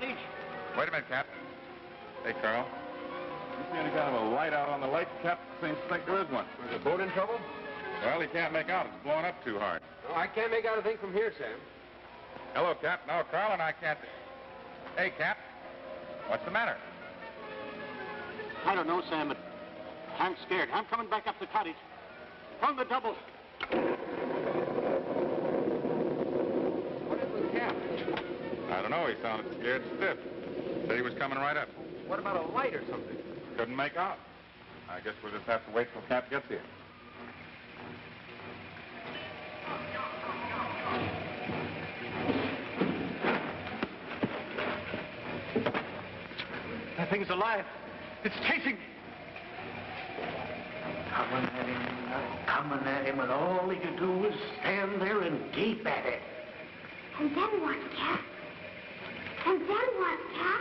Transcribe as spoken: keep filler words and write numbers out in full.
cottage? Wait a minute, Cap. Hey, Carl. You see any kind of a light out on the lake, Cap? Seems to think there is one. Is the boat in trouble? Well, he can't make out. It's blowing up too hard. No, I can't make out a thing from here, Sam. Hello, Cap. No, Carl and I can't... Hey, Cap. What's the matter? I don't know, Sam, but I'm scared. I'm coming back up the cottage. From the double. What is with Cap? I don't know. He sounded scared stiff. Said he was coming right up. What about a light or something? Couldn't make out. I guess we'll just have to wait till Cap gets here. That thing's alive. It's chasing me. Coming at him, coming at him, and all he could do was stand there and gape at it. And then what, Cap? And then what, Cap?